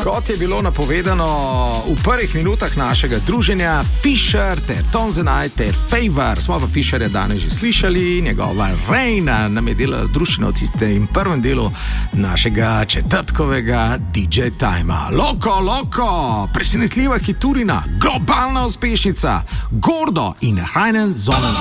Kot je bilo napovedano v prvih minutah našega druženja, Fisher ter Tonzenite ter Favor, smo pa Fisherja danes že slišali, njegova Reina nam je delala druščino v tistem prvem delu našega četrtkovega DJ Time-a. Loko, presenetljiva hiturina, globalna uspešnica, Gordo in Heinen Zonen.